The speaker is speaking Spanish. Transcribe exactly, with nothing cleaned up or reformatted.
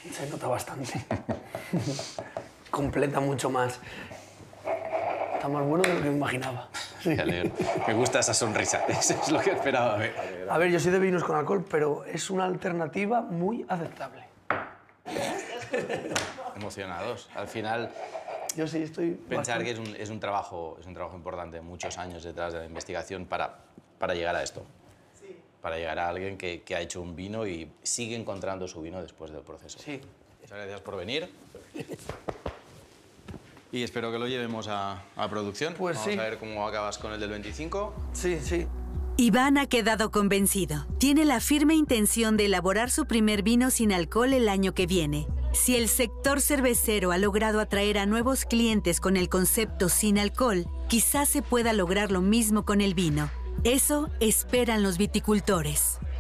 Se nota bastante. Completa mucho más. Está más bueno de lo que me imaginaba. Sí. Me alegro. Me gusta esa sonrisa. Eso es lo que esperaba ver. A ver, yo soy de vinos con alcohol, pero es una alternativa muy aceptable. Emocionados. Al final, yo sí estoy pensar bastante... que es un, es, un trabajo, es un trabajo importante, muchos años detrás de la investigación para, para llegar a esto. Sí. Para llegar a alguien que, que ha hecho un vino y sigue encontrando su vino después del proceso. Sí. Muchas gracias por venir. Y espero que lo llevemos a, a producción. Pues Vamos sí. a ver cómo acabas con el del veinticinco. Sí, sí. Iván ha quedado convencido. Tiene la firme intención de elaborar su primer vino sin alcohol el año que viene. Si el sector cervecero ha logrado atraer a nuevos clientes con el concepto sin alcohol, quizás se pueda lograr lo mismo con el vino. Eso esperan los viticultores.